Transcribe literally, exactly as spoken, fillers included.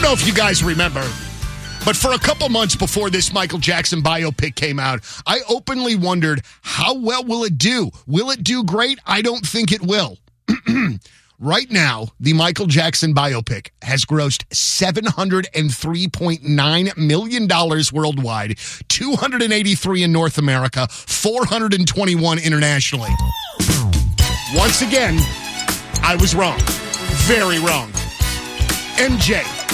know if you guys remember, but for a couple months before this Michael Jackson biopic came out, I openly wondered, how well will it do? Will it do great? I don't think it will. Right now, the Michael Jackson biopic has grossed seven hundred three point nine million dollars worldwide, two hundred eighty-three in North America, four hundred twenty-one internationally. Once again, I was wrong. Very wrong. M J,